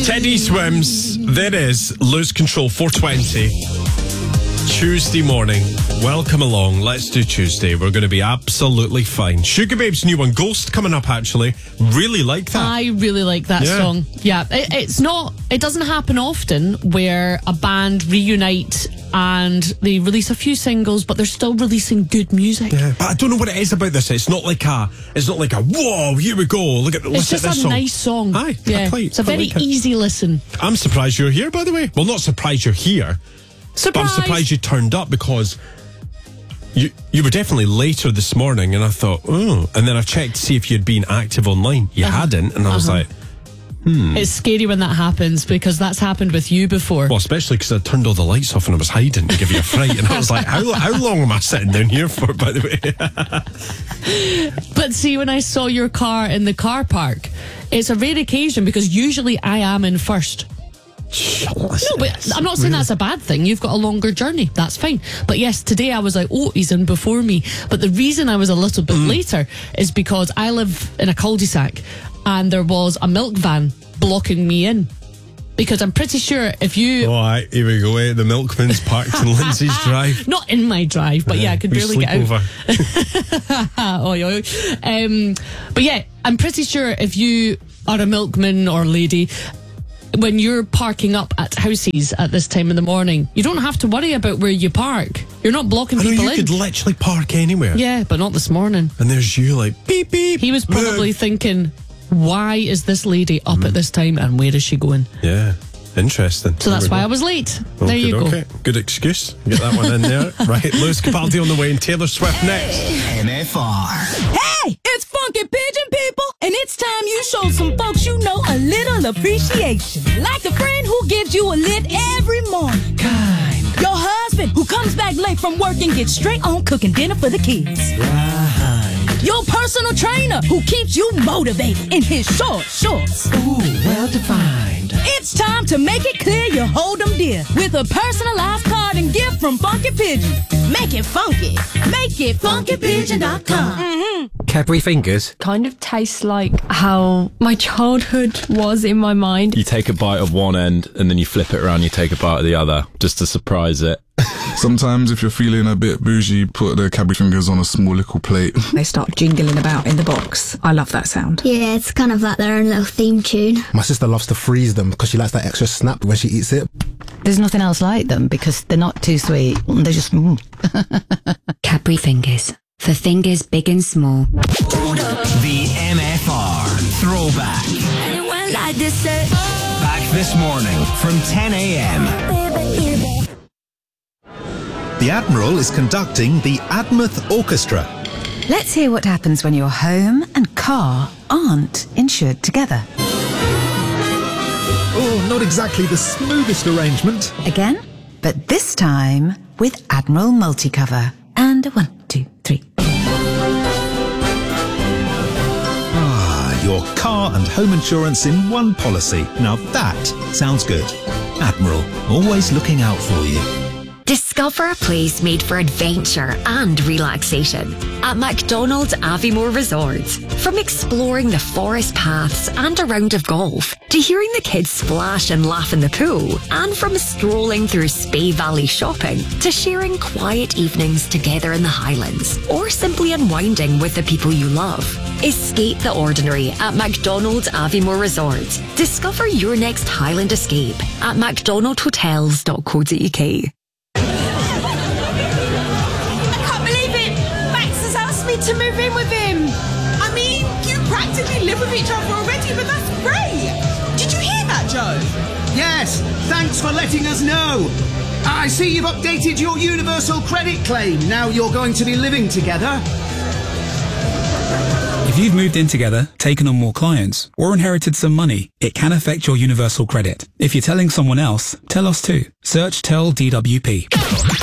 Teddy Swims. There is Lose Control 420. Tuesday morning. Welcome along. Let's do Tuesday. We're going to be absolutely fine. Sugar Babe's new one, Ghost, coming up actually. Really like that. I really like that song. Yeah, it doesn't happen often where a band reunite and they release a few singles, but they're still releasing good music. Yeah, but I don't know what it is about this. It's not like a whoa, here we go. Listen at this song. It's just a nice song. Aye, yeah. It's a very easy listen. I'm surprised you're here, by the way. Well, not surprised you're here. Surprise. But I'm surprised you turned up because you were definitely later this morning, and I thought, oh. And then I've checked to see if you'd been active online. You hadn't, and I was like, It's scary when that happens because that's happened with you before. Well, especially because I turned all the lights off and I was hiding to give you a fright. And I was like, how long am I sitting down here for, by the way? But see, when I saw your car in the car park, it's a rare occasion because usually I am in first. No, but I'm not saying that's a bad thing. You've got a longer journey. That's fine. But yes, today I was like, oh, he's in before me. But the reason I was a little bit later is because I live in a cul-de-sac and there was a milk van blocking me in. Because I'm pretty sure if you... All right, here we go. The milkman's parked in Lindsay's drive. Not in my drive, but yeah, I could barely get out. Oi, oi. But yeah, I'm pretty sure if you are a milkman or lady... When you're parking up at houses at this time in the morning, you don't have to worry about where you park. You're not blocking people in. You could literally park anywhere. Yeah, but not this morning. And there's you like, beep, beep. He was probably thinking, why is this lady up at this time and where is she going? Yeah, interesting. So that's why I was late. Okay, there you go. Okay. Good excuse. Get that one in there. Right, Lewis Capaldi on the way and Taylor Swift next. MFR. Hey, it's Funky Pigeon, people, and it's time you show some folks you know a little appreciation. Like the friend who gives you a lit every morning. Kind. Your husband who comes back late from work and gets straight on cooking dinner for the kids. Right. Your personal trainer who keeps you motivated in his short shorts. Ooh, well defined. It's time to make it clear you hold them dear with a personalized card and gift from Funky Pigeon. Make it funky. Make it funkypigeon.com. Cadbury Fingers? Kind of tastes like how my childhood was in my mind. You take a bite of one end and then you flip it around, you take a bite of the other just to surprise it. Sometimes if you're feeling a bit bougie, put the Cadbury Fingers on a small little plate. They start jingling about in the box. I love that sound. Yeah, it's kind of like their own little theme tune. My sister loves to freeze them because she likes that extra snap when she eats it. There's nothing else like them because they're not too sweet. They're just... Cadbury Fingers. For fingers big and small. The MFR Throwback. Back this morning from 10 a.m. The Admiral is conducting the Admouth Orchestra. Let's hear what happens when your home and car aren't insured together. Oh, not exactly the smoothest arrangement. Again, but this time with Admiral Multicover. And 1, 2, 3. Your car and home insurance in one policy. Now that sounds good. Admiral, always looking out for you. Discover a place made for adventure and relaxation at McDonald's Aviemore Resorts. From exploring the forest paths and a round of golf, to hearing the kids splash and laugh in the pool, and from strolling through Spey Valley shopping, to sharing quiet evenings together in the Highlands, or simply unwinding with the people you love. Escape the ordinary at McDonald's Aviemore Resorts. Discover your next Highland escape at mcdonaldhotels.co.uk. To move in with him. I mean, you practically live with each other already, but that's great. Did you hear that, Joe? Yes, thanks for letting us know. I see you've updated your universal credit claim. Now you're going to be living together. If you've moved in together, taken on more clients, or inherited some money, it can affect your universal credit. If you're telling someone else, tell us too. Search Tell DWP.